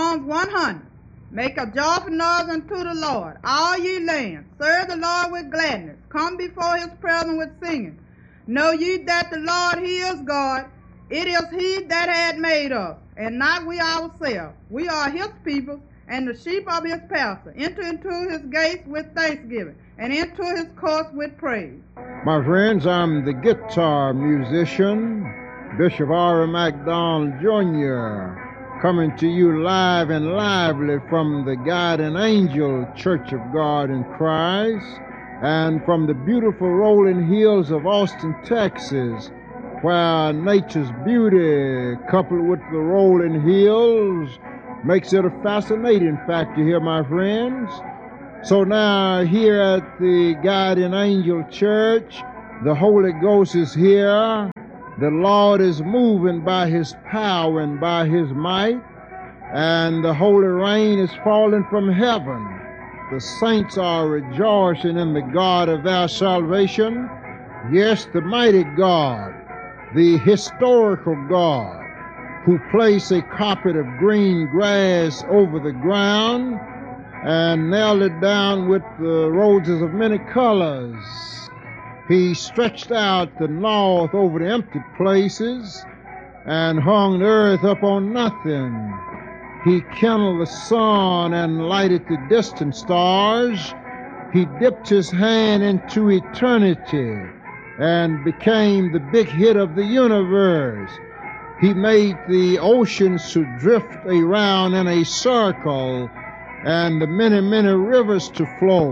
Psalms 100. Make a joyful noise unto the Lord, all ye lands. Serve the Lord with gladness. Come before his presence with singing. Know ye that the Lord, he is God. It is he that had made us, and not we ourselves. We are his people, and the sheep of his pasture. Enter into his gates with thanksgiving, and into his courts with praise. My friends, I'm the guitar musician, Bishop R. MacDonald Jr., coming to you live and lively from the Guardian Angel Church of God in Christ, and from the beautiful rolling hills of Austin, Texas, where nature's beauty, coupled with the rolling hills, makes it a fascinating factor here, my friends. So now, here at the Guardian Angel Church, the Holy Ghost is here. The Lord is moving by his power and by his might, and the holy rain is falling from heaven. The saints are rejoicing in the God of their salvation. Yes, the mighty God, the historical God, who placed a carpet of green grass over the ground and nailed it down with the roses of many colors. He stretched out the north over the empty places and hung the earth up on nothing. He kindled the sun and lighted the distant stars. He dipped his hand into eternity and became the big hit of the universe. He made the oceans to drift around in a circle and the many, many rivers to flow.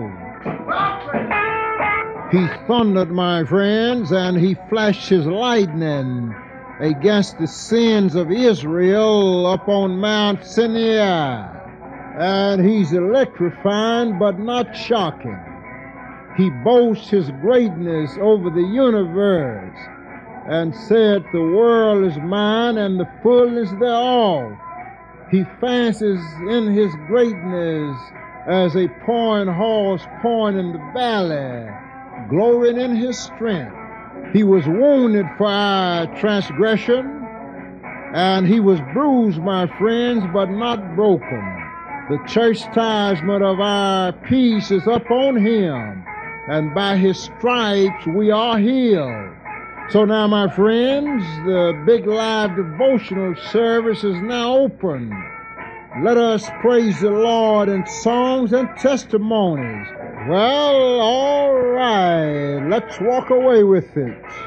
He thundered, my friends, and he flashed his lightning against the sins of Israel up on Mount Sinai. And he's electrifying but not shocking. He boasts his greatness over the universe and said, the world is mine and the fullness thereof. He fancies in his greatness as a pouring horse pouring in the valley, glorying in his strength. He was wounded for our transgression, and he was bruised, my friends, but not broken. The chastisement of our peace is upon him, and by his stripes we are healed. So now, my friends, the big live devotional service is now open. Let us praise the Lord in songs and testimonies. Well, all right, let's walk away with it.